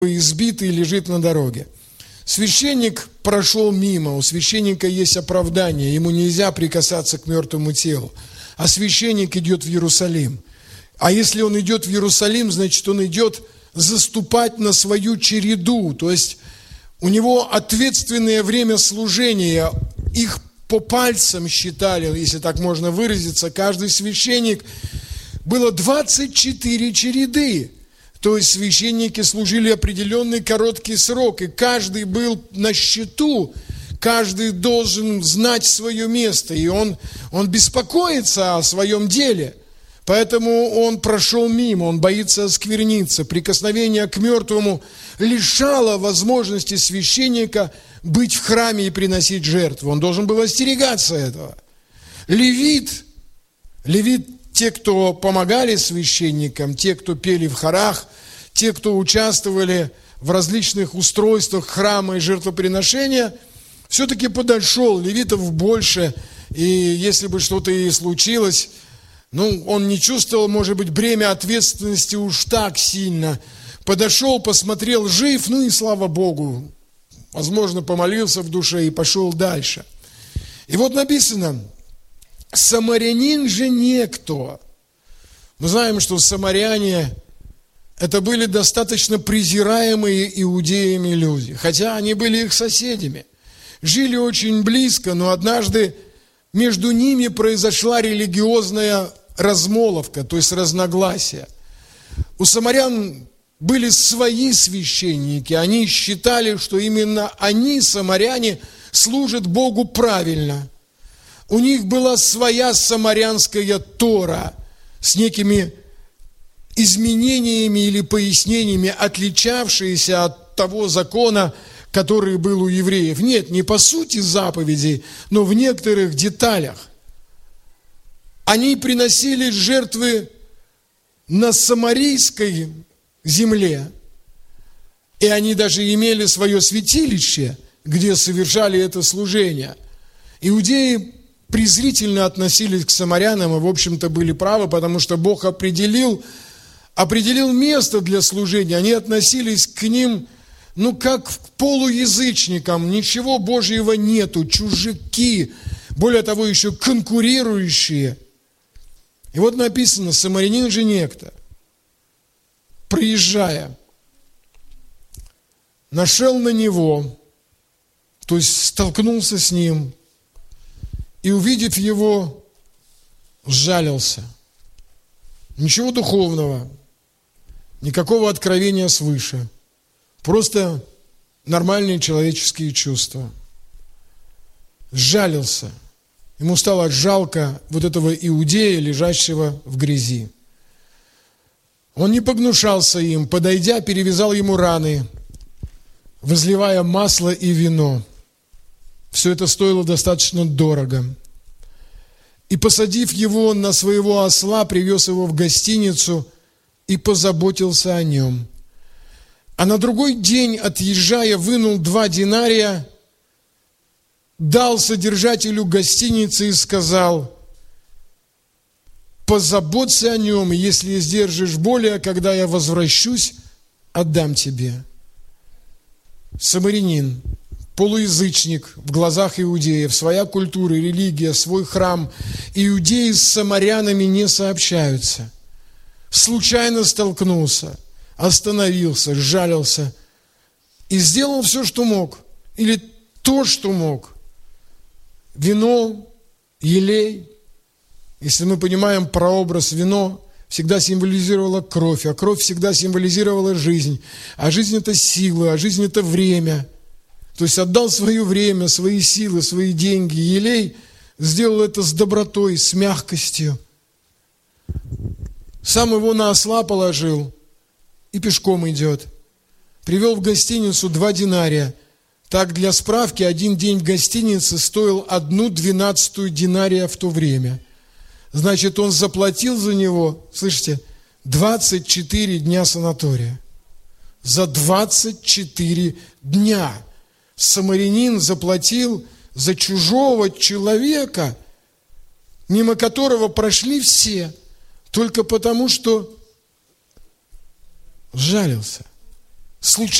избитый лежит на дороге. Священник прошел мимо, у священника есть оправдание, ему нельзя прикасаться к мертвому телу. А священник идет в Иерусалим. А если он идет в Иерусалим, значит, он идет заступать на свою череду. То есть у него ответственное время служения. Их по пальцам считали, если так можно выразиться, каждый священник. Было 24 череды. То есть священники служили определенный короткий срок, и каждый был на счету, каждый должен знать свое место, и он беспокоится о своем деле. Поэтому он прошел мимо, он боится оскверниться. Прикосновение к мертвому лишало возможности священника быть в храме и приносить жертву. Он должен был остерегаться этого. Левит, те, кто помогали священникам, те, кто пели в хорах, те, кто участвовали в различных устройствах храма и жертвоприношения, все-таки подошел. Левитов больше, и если бы что-то и случилось, он не чувствовал, может быть, бремя ответственности уж так сильно. Подошел, посмотрел, жив, и слава Богу. Возможно, помолился в душе и пошел дальше. И вот написано: самарянин же некто. Мы знаем, что самаряне это были достаточно презираемые иудеями люди, хотя они были их соседями. Жили очень близко, но однажды между ними произошла религиозная размолвка, то есть разногласия. У самарян были свои священники, они считали, что именно они, самаряне, служат Богу правильно. У них была своя самарянская Тора с некими изменениями или пояснениями, отличавшиеся от того закона, который был у евреев. Нет, не по сути заповедей, но в некоторых деталях. Они приносили жертвы на самарийской земле, и они даже имели свое святилище, где совершали это служение. Иудеи презрительно относились к самарянам и, в общем-то, были правы, потому что Бог определил место для служения. Они относились к ним, как к полуязычникам. Ничего Божьего нету, чужаки, более того, еще конкурирующие. И вот написано: самарянин же некто, проезжая, нашел на него, то есть столкнулся с ним, и, увидев его, сжалился. Ничего духовного, никакого откровения свыше. Просто нормальные человеческие чувства. Сжалился. Ему стало жалко вот этого иудея, лежащего в грязи. Он не погнушался им, подойдя, перевязал ему раны, возливая масло и вино. Все это стоило достаточно дорого. И, посадив его на своего осла, привез его в гостиницу и позаботился о нем. А на другой день, отъезжая, вынул 2 динария, дал содержателю гостиницы и сказал: позаботься о нем, и если сдержишь более, когда я возвращусь, отдам тебе. Самарянин, полуязычник в глазах иудеев, своя культура, религия, свой храм. Иудеи с самарянами не сообщаются. Случайно столкнулся, остановился, сжалился и сделал все, что мог, или то, что мог. Вино, елей. Если мы понимаем прообраз, вино всегда символизировало кровь, а кровь всегда символизировала жизнь. А жизнь – это сила, а жизнь – это время. То есть отдал свое время, свои силы, свои деньги. Елей сделал это с добротой, с мягкостью. Сам его на осла положил и пешком идет. Привел в гостиницу 2 динария. Так, для справки, 1 день в гостинице стоил 1/12 динария в то время. Значит, он заплатил за него, слышите, 24 дня санатория. За 24 дня самарянин заплатил за чужого человека, мимо которого прошли все, только потому, что сжалился. случайно